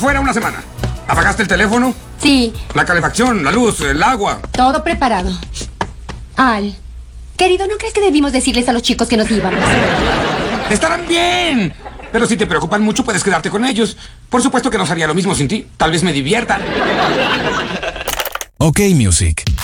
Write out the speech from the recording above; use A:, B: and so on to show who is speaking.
A: fuera una semana. ¿Apagaste el teléfono?
B: Sí.
A: La calefacción, la luz, el agua.
B: Todo preparado. Al, querido, ¿no crees que debimos decirles a los chicos que nos íbamos?
A: ¡Estarán bien! Pero si te preocupan mucho, puedes quedarte con ellos. Por supuesto que no haría lo mismo sin ti. Tal vez me diviertan.
C: OK Music.